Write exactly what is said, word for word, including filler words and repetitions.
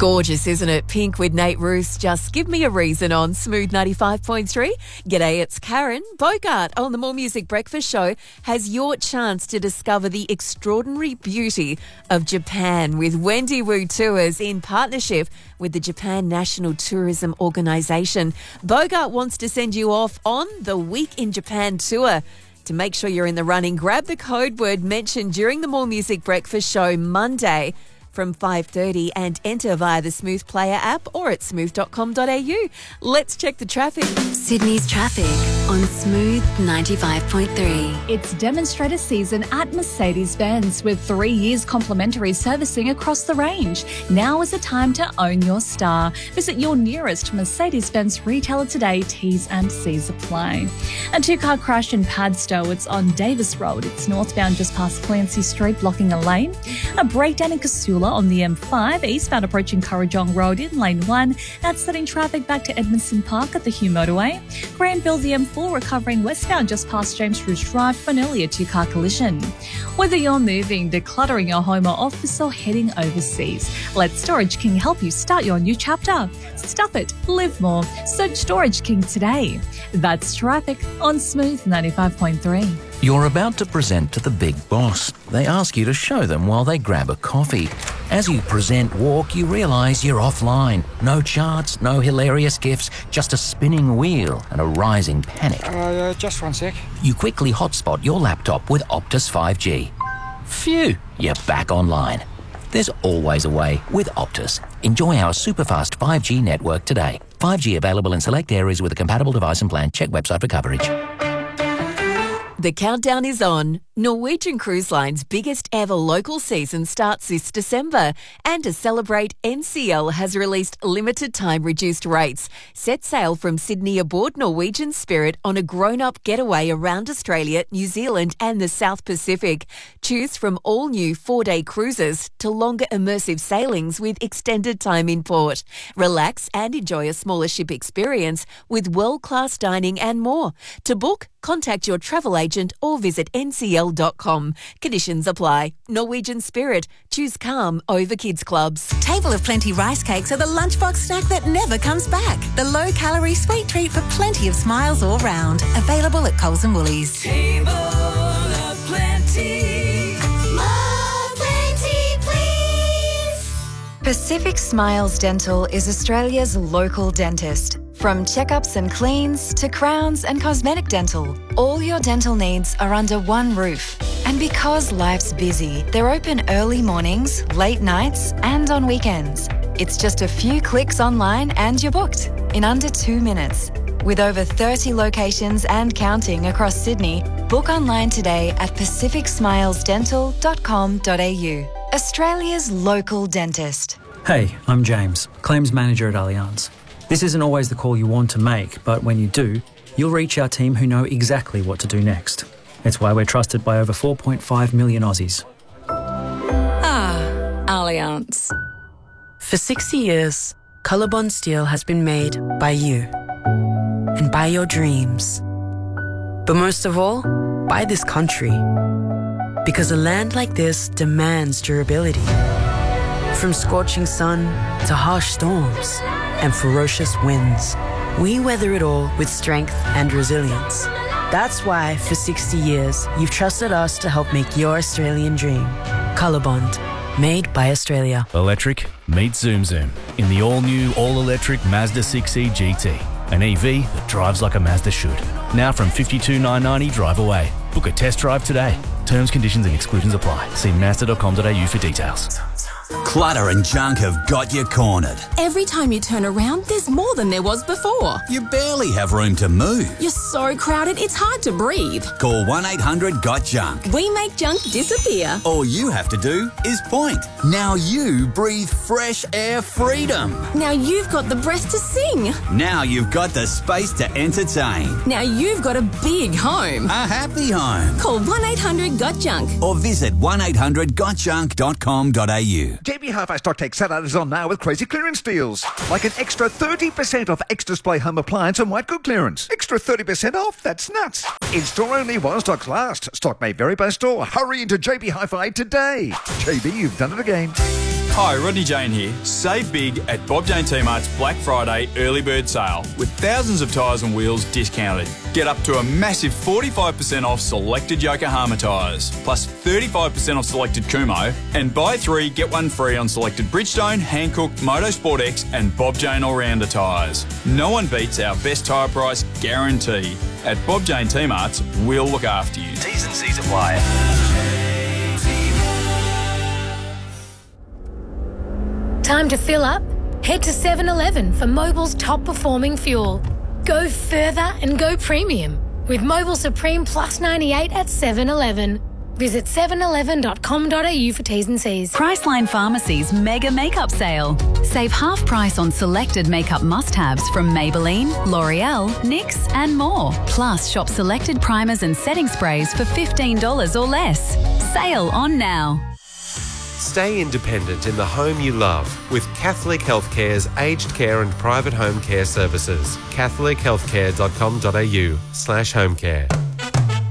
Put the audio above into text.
Gorgeous, isn't it? Pink with Nate Roos. Just give me a reason on Smooth ninety-five point three. G'day, it's Karen. Bogart on the More Music Breakfast Show has your chance to discover the extraordinary beauty of Japan with Wendy Wu Tours in partnership with the Japan National Tourism Organisation. Bogart wants to send you off on the Week in Japan tour. To make sure you're in the running, grab the code word mentioned during the More Music Breakfast Show Monday from five thirty and enter via the Smooth Player app or at smooth dot com dot a u. Let's check the traffic. Sydney's traffic on Smooth ninety-five point three. It's demonstrator season at Mercedes-Benz with three years complimentary servicing across the range. Now is the time to own your star. Visit your nearest Mercedes-Benz retailer today. T's and C's apply. A two-car crash in Padstow. It's on Davis Road. It's northbound just past Clancy Street, blocking a lane. A breakdown in Casula on the M five, eastbound approaching Currajong Road in lane one. That's setting traffic back to Edmondson Park at the Hugh Motorway. Granville, the M four, recovering westbound just past James Rouge Drive for an earlier two-car collision. Whether you're moving, decluttering your home or office, or heading overseas, let Storage King help you start your new chapter. Stuff it, live more. Search Storage King today. That's traffic on Smooth ninety-five point three. You're about to present to the big boss. They ask you to show them while they grab a coffee. As you present walk, you realise you're offline. No charts, no hilarious gifs, just a spinning wheel and a rising panic. Uh, just one sec. You quickly hotspot your laptop with Optus five G. Phew, you're back online. There's always a way with Optus. Enjoy our super fast five G network today. five G available in select areas with a compatible device and plan. Check website for coverage. The countdown is on. Norwegian Cruise Line's biggest ever local season starts this December. And to celebrate, N C L has released limited time reduced rates. Set sail from Sydney aboard Norwegian Spirit on a grown-up getaway around Australia, New Zealand and the South Pacific. Choose from all new four-day cruises to longer immersive sailings with extended time in port. Relax and enjoy a smaller ship experience with world-class dining and more. To book, contact your travel agent or visit N C L dot com. Conditions apply. Norwegian Spirit. Choose calm over kids clubs. Table of Plenty rice cakes are the lunchbox snack that never comes back. The low-calorie sweet treat for plenty of smiles all round. Available at Coles and Woolies. Table of Plenty. More plenty, please. Pacific Smiles Dental is Australia's local dentist. From checkups and cleans to crowns and cosmetic dental, all your dental needs are under one roof. And because life's busy, they're open early mornings, late nights and on weekends. It's just a few clicks online and you're booked in under two minutes. With over thirty locations and counting across Sydney, book online today at pacific smiles dental dot com dot a u. Australia's local dentist. Hey, I'm James, Claims Manager at Allianz. This isn't always the call you want to make, but when you do, you'll reach our team who know exactly what to do next. It's why we're trusted by over four point five million Aussies. Ah, Allianz. For sixty years, Colorbond steel has been made by you and by your dreams. But most of all, by this country. Because a land like this demands durability. From scorching sun to harsh storms and ferocious winds, we weather it all with strength and resilience. That's why, for sixty years, you've trusted us to help make your Australian dream. Colorbond, made by Australia. Electric, meet Zoom Zoom in the all-new, all-electric Mazda six E G T. An E V that drives like a Mazda should. Now from fifty-two thousand nine hundred ninety drive away. Book a test drive today. Terms, conditions and exclusions apply. See mazda dot com dot a u for details. Clutter and junk have got you cornered. Every time you turn around, there's more than there was before. You barely have room to move. You're so crowded, it's hard to breathe. Call one eight hundred got junk. We make junk disappear. All you have to do is point. Now you breathe fresh air freedom. Now you've got the breath to sing. Now you've got the space to entertain. Now you've got a big home. A happy home. Call one eight hundred got junk. Or visit one eight hundred got junk dot com dot a u. J B Hi-Fi Stock Take Salad is on now with crazy clearance deals. Like an extra thirty percent off X-Display home appliance and white good clearance. Extra thirty percent off? That's nuts. In store only while stocks last. Stock may vary by store. Hurry into J B Hi-Fi today. J B, you've done it again. Hi, Rodney Jane here. Save big at Bob Jane T-Mart's Black Friday early bird sale with thousands of tyres and wheels discounted. Get up to a massive forty-five percent off selected Yokohama tyres, plus thirty-five percent off selected Kumho, and buy three, get one free on selected Bridgestone, Hankook, Motorsport X and Bob Jane All-Rounder tyres. No one beats our best tyre price guarantee. At Bob Jane T-Mart's, we'll look after you. T's and C's apply. Time to fill up? Head to seven eleven for Mobil's top performing fuel. Go further and go premium with Mobil Supreme Plus ninety-eight at seven eleven. Visit seven eleven dot com dot a u for T's and C's. Priceline Pharmacy's Mega Makeup Sale. Save half price on selected makeup must-haves from Maybelline, L'Oreal, N Y X and more. Plus, shop selected primers and setting sprays for fifteen dollars or less. Sale on now. Stay independent in the home you love with Catholic Healthcare's aged care and private home care services. catholic healthcare dot com dot a u slash home care.